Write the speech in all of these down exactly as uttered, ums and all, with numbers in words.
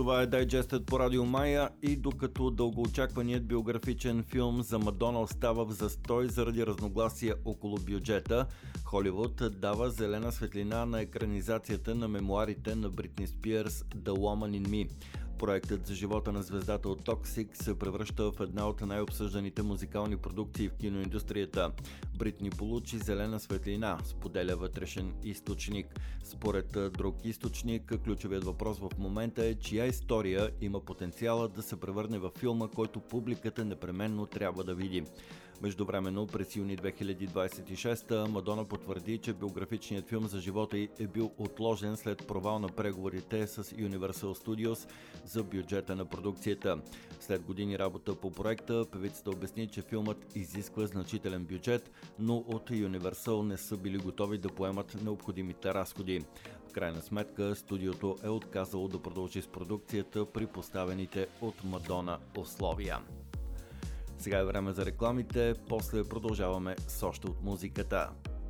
Това е дайджестът по Радио Мая и докато дългоочакваният биографичен филм за Мадона остава в застой заради разногласия около бюджета, Холивуд дава зелена светлина на екранизацията на мемуарите на Бритни Спиърс The Woman in Me. Проектът за живота на звездата от Toxic се превръща в една от най-обсъжданите музикални продукции в киноиндустрията. Бритни получи зелена светлина, споделя вътрешен източник. Според друг източник, ключовият въпрос в момента е чия история има потенциала да се превърне във филма, който публиката непременно трябва да види. Междувременно, през юни две хиляди двадесет и шеста Мадона потвърди, че биографичният филм за живота й е бил отложен след провал на преговорите с Universal Studios за бюджета на продукцията. След години работа по проекта, певицата обясни, че филмът изисква значителен бюджет, но от Universal не са били готови да поемат необходимите разходи. В крайна сметка, студиото е отказало да продължи с продукцията при поставените от Мадона условия. Сега е време за рекламите, после продължаваме с още от музиката.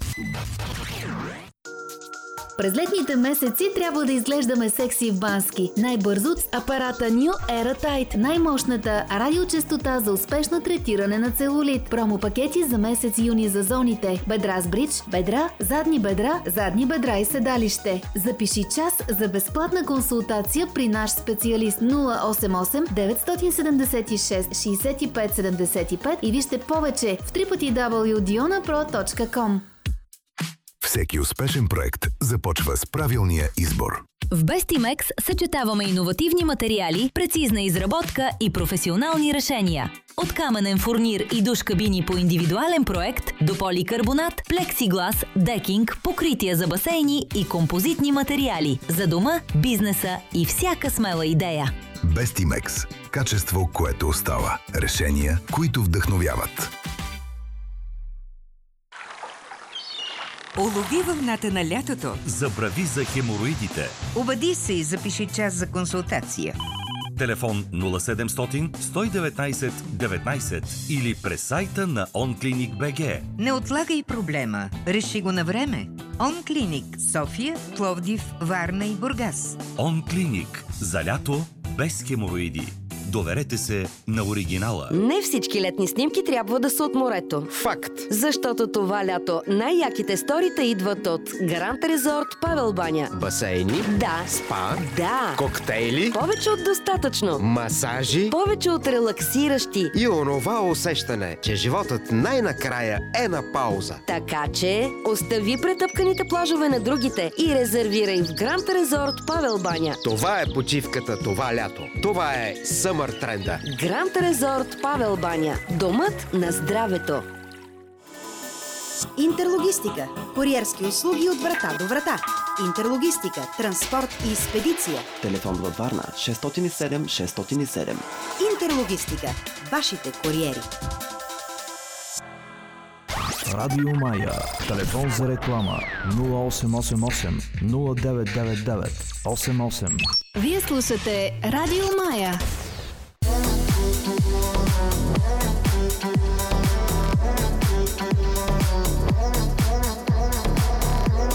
През летните месеци трябва да изглеждаме секси в Бански. Най-бързо с апарата New Aerotite. Най-мощната радиочестота за успешно третиране на целулит. Промо-пакети за месец юни за зоните. Бедра с бридж, бедра, задни бедра, задни бедра и седалище. Запиши час за безплатна консултация при наш специалист нула осем осем девет седем шест шест пет седем пет и вижте повече в дабъл ю дабъл ю дабъл ю точка дионапро точка ком. Всеки успешен проект започва с правилния избор. В Bestimex съчетаваме иновативни материали, прецизна изработка и професионални решения. От каменен фурнир и душ кабини по индивидуален проект до поликарбонат, плексиглас, декинг, покрития за басейни и композитни материали за дома, бизнеса и всяка смела идея. Bestimex. Качество, което остава. Решения, които вдъхновяват. Улови вълната на лятото. Забрави за хемороидите. Обади се и запиши час за консултация. Телефон нула седемстотин сто и деветнадесет деветнадесет или през сайта на OnClinic точка би джи. Не отлагай проблема. Реши го на време. OnClinic – София, Пловдив, Варна и Бургас. OnClinic – за лято без хемороиди. Доверете се на оригинала. Не всички летни снимки трябва да са от морето. Факт! Защото това лято най-яките сторита идват от Гранд Резорт Павел баня. Басейни? Да. Спа? Да. Коктейли? Повече от достатъчно. Масажи? Повече от релаксиращи. И онова усещане, че животът най-накрая е на пауза. Така че остави претъпканите плажове на другите и резервирай в Гранд Резорт Павел баня. Това е почивката това лято. Това е Съмър тренда. Гранд Резорт Павел баня. Домът на здравето. Интерлогистика. Куриерски услуги от врата до врата. Интерлогистика, транспорт и експедиция. Телефон във Варна шестстотин и седем шестстотин и седем. Интерлогистика. Вашите куриери. Радио Мая. Телефон за реклама нула осем осем осем нула девет девет девет осем осем. Вие слушате Радио Мая.